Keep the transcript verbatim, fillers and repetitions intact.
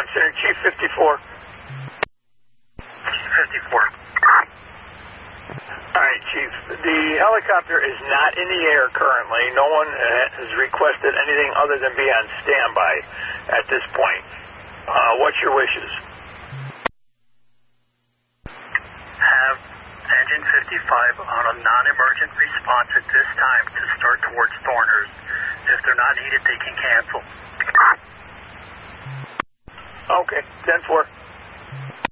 Center, Chief fifty-four. Chief fifty-four. All right, Chief. The helicopter is not in the air currently. No one has requested anything other than be on standby at this point. Uh, what's your wishes? Have Engine fifty-five on a non-emergent response at this time to start towards Thorners. If they're not needed, they can cancel. Okay, ten four.